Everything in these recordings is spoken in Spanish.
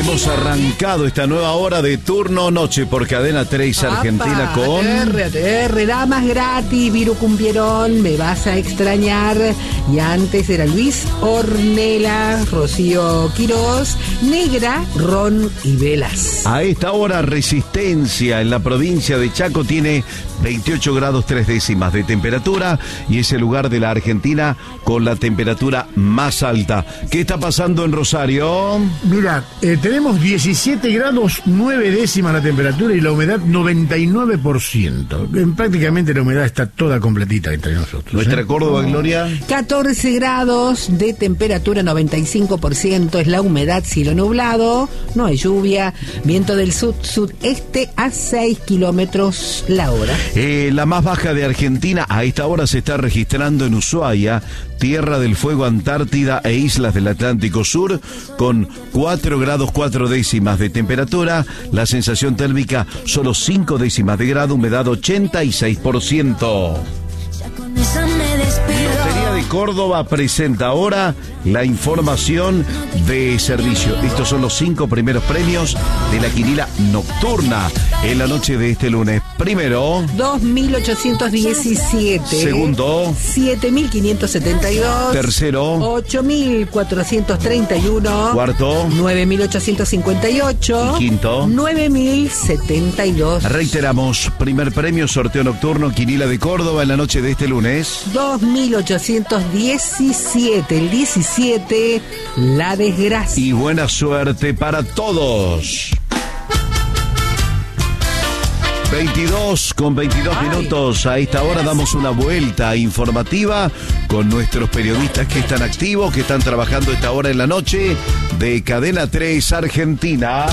Hemos arrancado esta nueva hora de Turno Noche por Cadena 3 Argentina con... ATR, damas gratis, Viru Cumpierón, me vas a extrañar. Y antes era Luis Ornella, Rocío Quirós, Negra, Ron y Velas. A esta hora Resistencia en la provincia de Chaco tiene 28 grados 3 décimas de temperatura y es el lugar de la Argentina con la temperatura más alta. ¿Qué está pasando en Rosario? Mira, tenemos 17 grados 9 décimas la temperatura y la humedad 99%. Prácticamente la humedad está toda completita entre nosotros. ¿Nuestra Córdoba, Gloria? 14 grados de temperatura, 95% es la humedad, cielo nublado, no hay lluvia, viento del sud-sudeste a 6 kilómetros la hora. La más baja de Argentina a esta hora se está registrando en Ushuaia, Tierra del Fuego, Antártida e islas del Atlántico Sur, con 4 grados 4 décimas de temperatura, la sensación térmica solo 5 décimas de grado, humedad 86%. Lotería de Córdoba presenta ahora la información de servicio. Estos son los 5 primeros premios de la quiniela nocturna en la noche de este lunes. Primero, 2.817. Segundo, 7.572. Tercero, 8.431. Cuarto, 9.858. Y quinto, 9.072. Reiteramos, primer premio, sorteo nocturno, quiniela de Córdoba en la noche de este lunes. 2.817, el 17, la desgracia. Y buena suerte para todos. 22 minutos. A esta hora damos una vuelta informativa con nuestros periodistas que están activos, que están trabajando esta hora en la noche de Cadena 3 Argentina.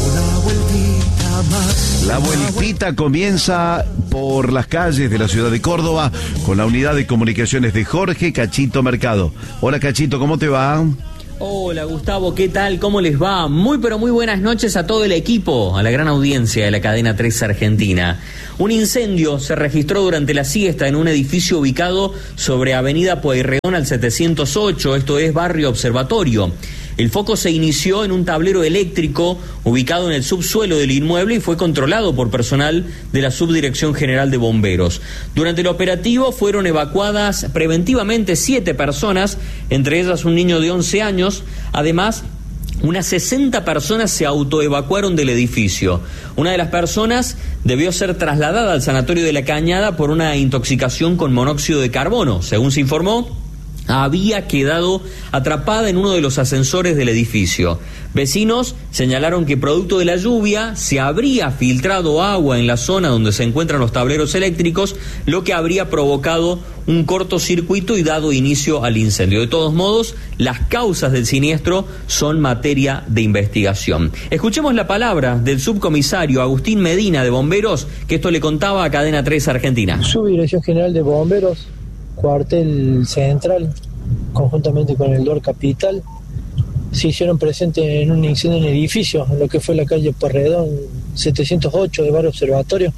La vueltita comienza por las calles de la ciudad de Córdoba con la unidad de comunicaciones de Jorge Cachito Mercado. Hola Cachito, ¿cómo te va? Hola Gustavo, ¿qué tal? ¿Cómo les va? Muy pero muy buenas noches a todo el equipo, a la gran audiencia de la Cadena 3 Argentina. Un incendio se registró durante la siesta en un edificio ubicado sobre Avenida Pueyrredón al 708, esto es Barrio Observatorio. El foco se inició en un tablero eléctrico ubicado en el subsuelo del inmueble y fue controlado por personal de la Subdirección General de Bomberos. Durante el operativo fueron evacuadas preventivamente 7 personas, entre ellas un niño de 11 años. Además, unas 60 personas se autoevacuaron del edificio. Una de las personas debió ser trasladada al sanatorio de La Cañada por una intoxicación con monóxido de carbono. Según se informó, había quedado atrapada en uno de los ascensores del edificio. Vecinos señalaron que producto de la lluvia se habría filtrado agua en la zona donde se encuentran los tableros eléctricos, lo que habría provocado un cortocircuito y dado inicio al incendio. De todos modos, las causas del siniestro son materia de investigación. Escuchemos la palabra del subcomisario Agustín Medina de Bomberos, que esto le contaba a Cadena 3 Argentina. Subdirección General de Bomberos, Cuartel Central, conjuntamente con el DOR Capital, se hicieron presentes en un incendio en el edificio, en lo que fue la calle Pueyrredón 708 de Barrio Observatorio.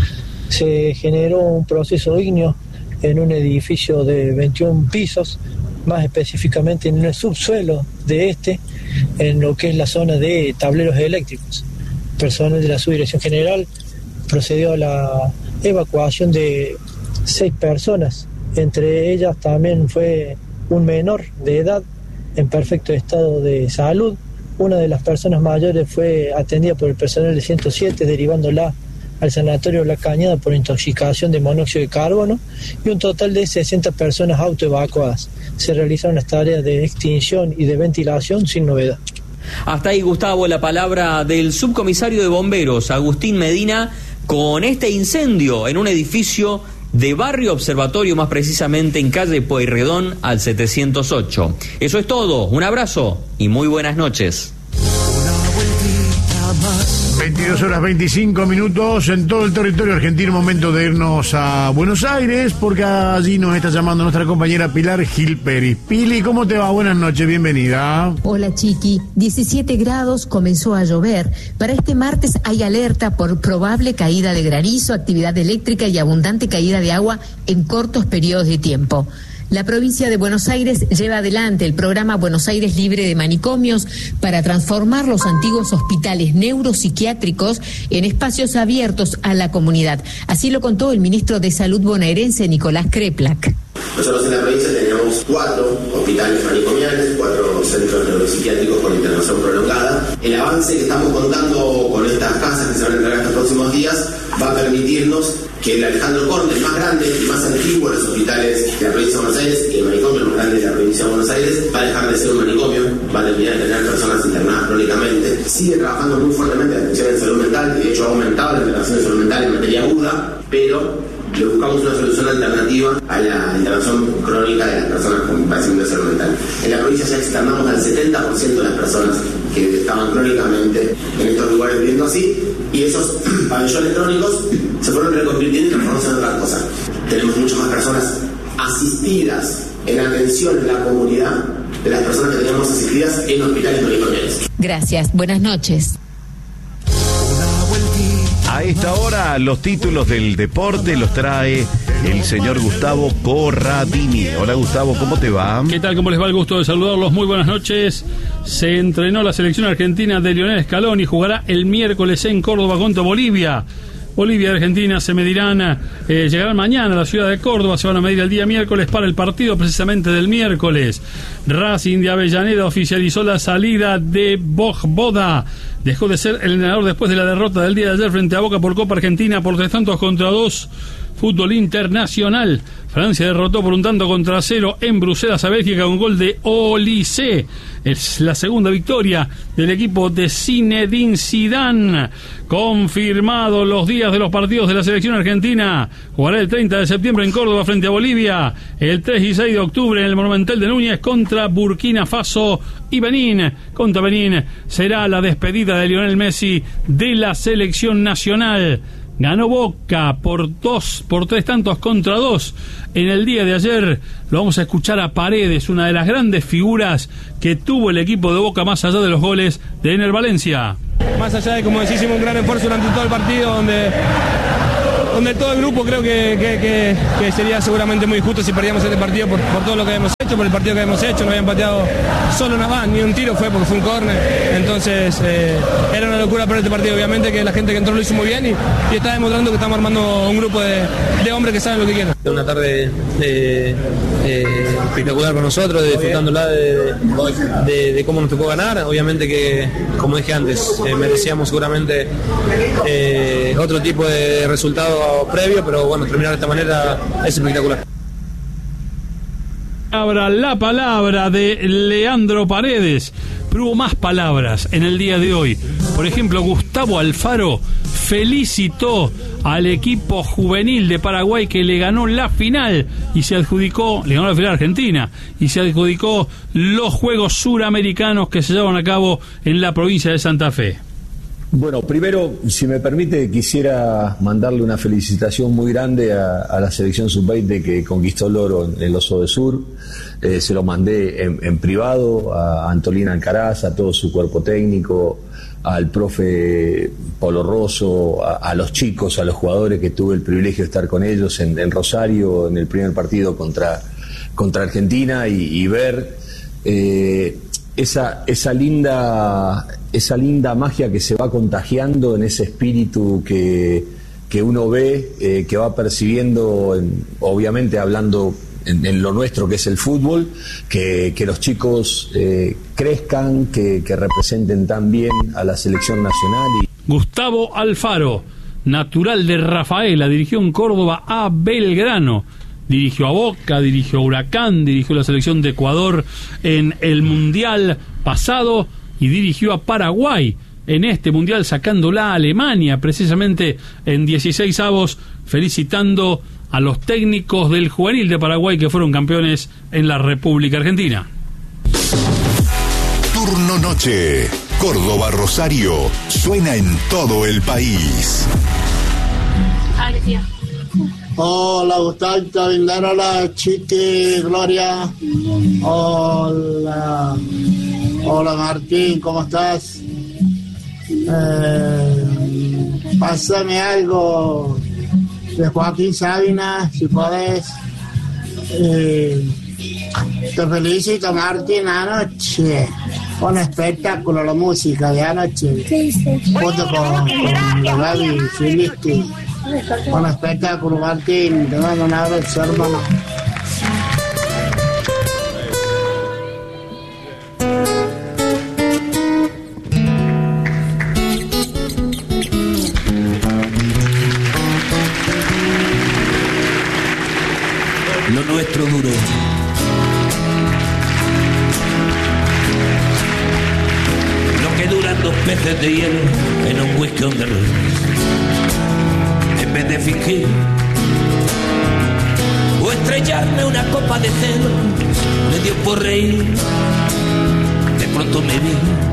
Se generó un proceso ígneo en un edificio de 21 pisos, más específicamente en el subsuelo de en lo que es la zona de tableros eléctricos. Personal de la Subdirección General procedió a la evacuación de 6 personas. Entre ellas también fue un menor de edad en perfecto estado de salud. Una de las personas mayores fue atendida por el personal de 107, derivándola al sanatorio La Cañada por intoxicación de monóxido de carbono, y un total de 60 personas autoevacuadas. Se realizaron las tareas de extinción y de ventilación sin novedad. Hasta ahí, Gustavo, la palabra del subcomisario de bomberos, Agustín Medina, con este incendio en un edificio de Barrio Observatorio, más precisamente en calle Pueyrredón al 708. Eso es todo, un abrazo y muy buenas noches. 22 horas 25 minutos en todo el territorio argentino. Momento de irnos a Buenos Aires, porque allí nos está llamando nuestra compañera Pilar Gil Pérez. Pili, ¿cómo te va? Buenas noches, bienvenida. Hola, Chiqui. 17 grados, comenzó a llover. Para este martes hay alerta por probable caída de granizo, actividad eléctrica y abundante caída de agua en cortos periodos de tiempo. La provincia de Buenos Aires lleva adelante el programa Buenos Aires Libre de Manicomios para transformar los antiguos hospitales neuropsiquiátricos en espacios abiertos a la comunidad. Así lo contó el ministro de Salud bonaerense, Nicolás Kreplak. Nosotros en la provincia tenemos 4 hospitales manicomiales, 4 centros neuropsiquiátricos con internación prolongada. El avance que estamos contando con estas casas que se van a entregar estos próximos días va a permitirnos que el Alejandro Korn, el más grande y más antiguo de los hospitales de la provincia de Buenos Aires, y el manicomio más grande de la provincia de Buenos Aires, va a dejar de ser un manicomio, va a terminar de tener personas internadas crónicamente. Sigue trabajando muy fuertemente la atención en salud mental, y de hecho ha aumentado la internación en salud mental en materia aguda, pero le buscamos una solución alternativa a la internación crónica de las personas con padecimiento de salud mental. En la provincia ya externamos al 70% de las personas que estaban crónicamente en estos lugares viviendo así, y esos pabellones crónicos se fueron reconvirtiendo y transformándose en otra cosa. Tenemos muchas más personas asistidas en atención en la comunidad de las personas que teníamos asistidas en hospitales manicomiales. Gracias, buenas noches. A esta hora los títulos del deporte los trae el señor Gustavo Corradini. Hola Gustavo, ¿cómo te va? ¿Qué tal? ¿Cómo les va? El gusto de saludarlos. Muy buenas noches. Se entrenó la selección argentina de Lionel Scaloni. Jugará el miércoles en Córdoba contra Bolivia. Bolivia y Argentina se medirán, llegarán mañana a la ciudad de Córdoba, se van a medir el día miércoles para el partido precisamente del miércoles. Racing de Avellaneda oficializó la salida de Vojvoda. Dejó de ser el entrenador después de la derrota del día de ayer frente a Boca por Copa Argentina por 3-2. Fútbol internacional. Francia derrotó por 1-0 en Bruselas a Bélgica con gol de Olise. Es la segunda victoria del equipo de Zinedine Zidane. Confirmado los días de los partidos de la selección argentina. Jugará el 30 de septiembre en Córdoba frente a Bolivia. El 3 y 6 de octubre en el Monumental de Núñez contra Burkina Faso y Benín. Contra Benín será la despedida de Lionel Messi de la selección nacional. Ganó Boca por 3-2 en el día de ayer. Lo vamos a escuchar a Paredes, una de las grandes figuras que tuvo el equipo de Boca más allá de los goles de Ener Valencia. Más allá de, como decís, hicimos un gran esfuerzo durante todo el partido donde todo el grupo creo que sería seguramente muy injusto si perdíamos este partido por todo lo que hemos hecho, por el partido que hemos hecho. No habían pateado solo una van, ni un tiro fue porque fue un córner. Entonces era una locura perder este partido. Obviamente que la gente que entró lo hizo muy bien y está demostrando que estamos armando un grupo de hombres que saben lo que quieren. Una tarde espectacular para nosotros, disfrutándola de cómo nos tocó ganar. Obviamente que, como dije antes, merecíamos seguramente otro tipo de resultado previo, pero bueno, terminar de esta manera es espectacular. La palabra de Leandro Paredes, pero hubo más palabras en el día de hoy. Por ejemplo, Gustavo Alfaro felicitó al equipo juvenil de Paraguay que le ganó la final y le ganó la final a Argentina y se adjudicó los Juegos Suramericanos que se llevan a cabo en la provincia de Santa Fe. Bueno, primero, si me permite, quisiera mandarle una felicitación muy grande a la selección sub-20 que conquistó el oro en los Odesur. Se lo mandé en privado a Antolina Alcaraz, a todo su cuerpo técnico, al profe Polo Rosso, a los chicos, a los jugadores que tuve el privilegio de estar con ellos en Rosario en el primer partido contra Argentina y ver esa linda magia que se va contagiando en ese espíritu que uno ve, que va percibiendo, obviamente hablando en lo nuestro que es el fútbol, que los chicos crezcan, que representen tan bien a la selección nacional. Gustavo Alfaro, natural de Rafaela, dirigió en Córdoba a Belgrano. Dirigió a Boca, dirigió a Huracán, dirigió a la selección de Ecuador en el Mundial pasado y dirigió a Paraguay en este Mundial sacándola a Alemania precisamente en 16avos, felicitando a los técnicos del juvenil de Paraguay que fueron campeones en la República Argentina. Turno noche, Córdoba Rosario, suena en todo el país. Hola Gustavito, hola Chiqui, Gloria. Hola Martín, ¿cómo estás? Pásame algo de Joaquín Sabina, si podés. Te felicito, Martín, anoche. Un espectáculo la música de anoche. Junto con la Gaby Filisti. Un espectáculo, Martín. Te mando un abrazo, hermano. Lo nuestro duro. Lo que duran 2 peces de hielo en un whisky on the rocks. En vez de fingir o estrellarme una copa de celo, me dio por reír. De pronto me vi